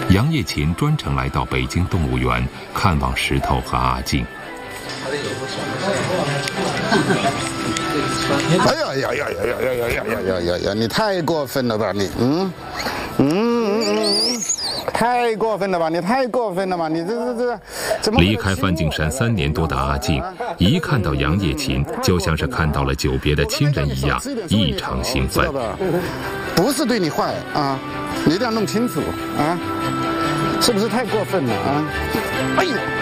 杨业勤专程来到北京动物园看望石头和阿静。 哎呀呀呀呀呀呀呀呀呀！你太过分了吧你，太过分了吧你，太过分了吧你，这怎么？ 离开梵净山3年多的阿静，一看到杨业勤，就像是看到了久别的亲人一样，异常兴奋。 不是对你坏啊，你一定要弄清楚啊，是不是太过分了啊？哎呀！